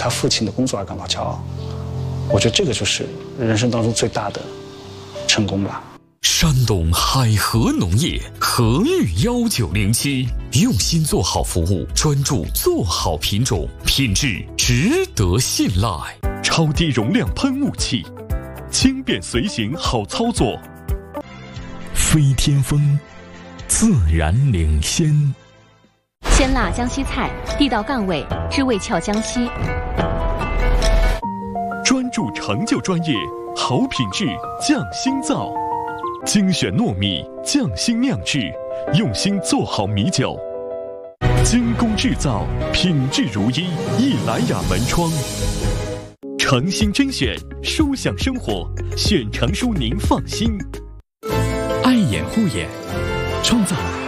他父亲的工作而感到骄傲。我觉得这个就是人生当中最大的成功吧。 山东海河农业和裕1907，用心做好服务，专注做好品种，品质值得信赖。 超低容量喷雾器，轻便随行好操作。 飞天风，自然领先。 鲜辣江西菜，地道杠味，知味俏江西。 专注成就专业，好品质匠心造，精选糯米，匠心酿制，用心做好米酒，精工制造，品质如一，易莱雅门窗，诚心甄选，舒享生活，选成书您放心。 爱眼护眼，创造